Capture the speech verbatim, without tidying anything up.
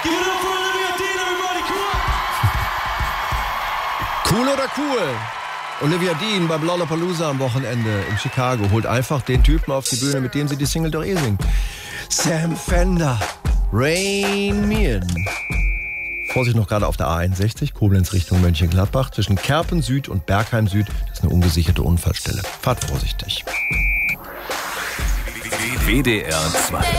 Give it up for Olivia Dean, everybody, come on! Cool oder cool? Olivia Dean beim Lollapalooza am Wochenende in Chicago holt einfach den Typen auf die Bühne, mit dem sie die Single doch eh singt. Sam Fender, Rain Me In. Vorsicht noch gerade auf der A einundsechzig, Koblenz Richtung Mönchengladbach, zwischen Kerpen Süd und Bergheim Süd. Das ist eine ungesicherte Unfallstelle. Fahrt vorsichtig. W D R zwei